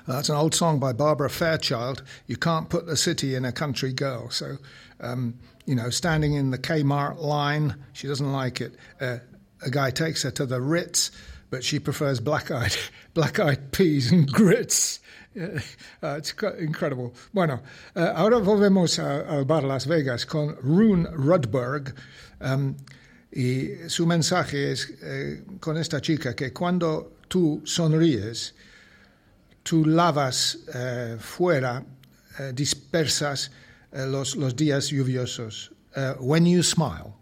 That's an old song by Barbara Fairchild. You can't put the city in a country girl. So, standing in the Kmart line, she doesn't like it. A guy takes her to the Ritz, but she prefers black-eyed peas and grits. It's incredible. Bueno, ahora volvemos al bar Las Vegas con Rune Rudberg. Y su mensaje es con esta chica que cuando tú sonríes, tú lavas fuera, dispersas los días lluviosos. When you smile,